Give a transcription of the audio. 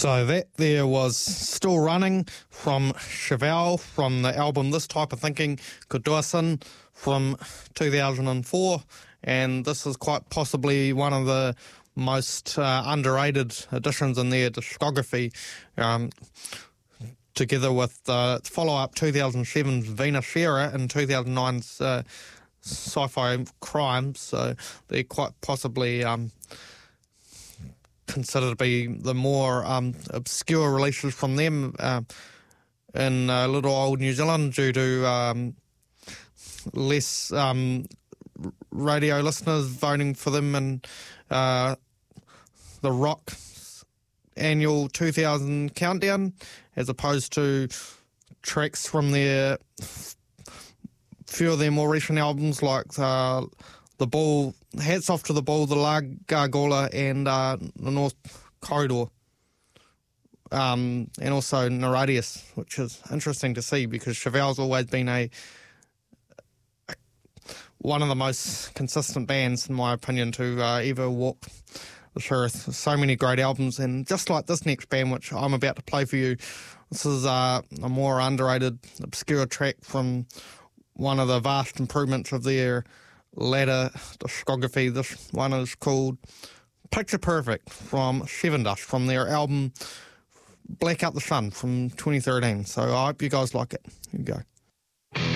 So that there was Still Running from Chevelle from the album This Type of Thinking Could Do Us In from 2004, and this is quite possibly one of the most underrated additions in their discography, together with the follow-up 2007's Venus Shera and 2009's Sci-Fi Crime, so they're quite possibly considered to be the more obscure releases from them in little old New Zealand due to less radio listeners voting for them in the Rock annual 2000 countdown, as opposed to tracks from their few of their more recent albums like The Bull, Hats Off to the Bull, The La Gargola, and The North Corridor, and also Neuradius, which is interesting to see because Chevelle's always been one of the most consistent bands, in my opinion, to ever walk the earth. So many great albums, and just like this next band, which I'm about to play for you, this is a more underrated, obscure track from one of the vast improvements of their later discography. This one is called Picture Perfect from Sevendust from their album Black Out the Sun from 2013. So I hope you guys like it. Here you go.